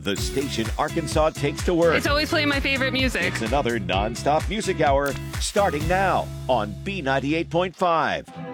the station Arkansas takes to work. It's always playing my favorite music. It's another non-stop music hour starting now on B98.5.